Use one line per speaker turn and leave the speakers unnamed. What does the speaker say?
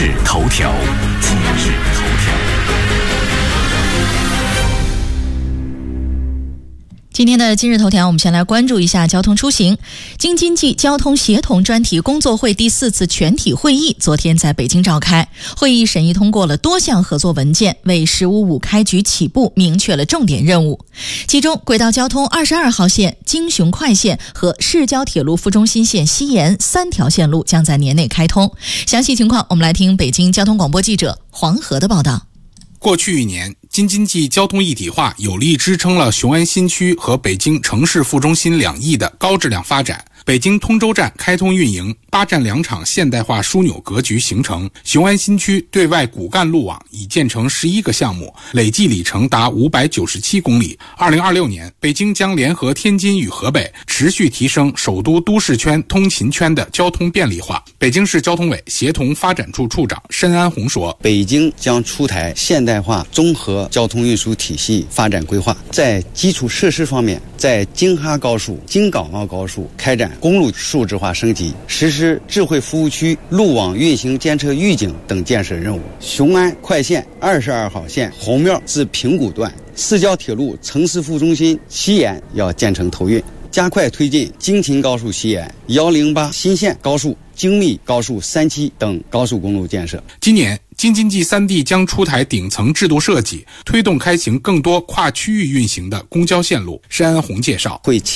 日头条，今日头条。
今天的今日头条，我们先来关注一下交通出行。京津冀交通协同专题工作会第4次全体会议昨天在北京召开，会议审议通过了多项合作文件，为“15+5”开局起步明确了重点任务。其中，轨道交通22号线、京雄快线和市郊铁路副中心线西延3条线路将在年内开通。详细情况，我们来听北京交通广播记者黄河的报道。
过去1年，京津冀交通一体化有力支撑了雄安新区和北京城市副中心2翼的高质量发展。北京通州站开通运营，8站2场现代化枢纽格局形成。雄安新区对外骨干路网已建成11个项目，累计里程达597公里。2026年，北京将联合天津与河北，持续提升首都都市圈通勤圈的交通便利化。北京市交通委协同发展处处长申安红说，
北京将出台现代化综合交通运输体系发展规划，在基础设施方面，在京哈高速、京港澳高速开展公路数字化升级，实施智慧服务区、路网运行监测预警等建设任务。雄安快线22号线红庙至平谷段、市郊铁路城市副中心西延要建成投运，加快推进京秦高速西延、108新线高速、京密高速3期等高速公路建设。
今年京津冀3地将出台顶层制度设计，推动开行更多跨区域运行的公交线路。申安红介绍，
会